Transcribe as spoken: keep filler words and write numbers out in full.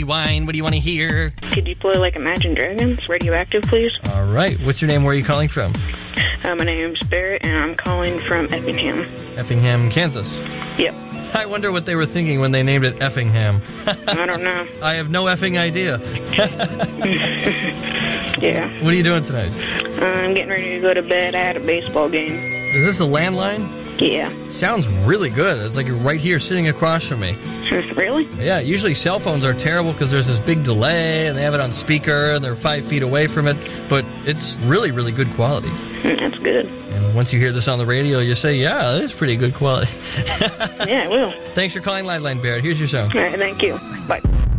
Wine. What do you want to hear? Could you play like Imagine Dragons, Radioactive, please? All right. What's your name? Where are you calling from? Uh, my name's Barrett, and I'm calling from Effingham. Effingham, Kansas. Yep. I wonder what they were thinking when they named it Effingham. I don't know. I have no effing idea. Yeah. What are you doing tonight? Uh, I'm getting ready to go to bed. I had a baseball game. Is this a landline? Yeah. Sounds really good. It's like you're right here sitting across from me. Really? Yeah, usually cell phones are terrible because there's this big delay and they have it on speaker and they're five feet away from it, but it's really, really good quality. That's good. And once you hear this on the radio, you say, yeah, that is pretty good quality. Yeah, I will. Thanks for calling Liveline, Barrett. Here's your song. All right, thank you. Bye.